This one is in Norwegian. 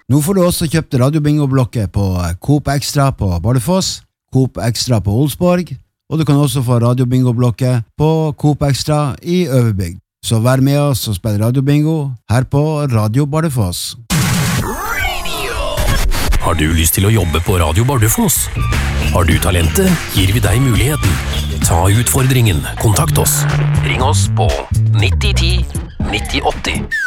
Nå får du også kjøpt radiobingo-blokket på Coop Extra på Bardufoss, Coop Extra på Olsborg, og du kan også få radiobingo-blokket på Coop Extra i Øverbygd. Så vær med oss og spill radiobingo her på Radio Bardufoss. Har du lyst til å jobbe på Radio Bardufoss? Har du talentet, gir vi deg muligheten. Ta utfordringen, kontakt oss. Ring oss på 9010 9080.